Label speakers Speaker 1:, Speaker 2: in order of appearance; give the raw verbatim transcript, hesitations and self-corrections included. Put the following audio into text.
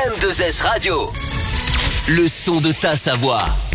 Speaker 1: M deux S Radio. Le son de ta Savoie.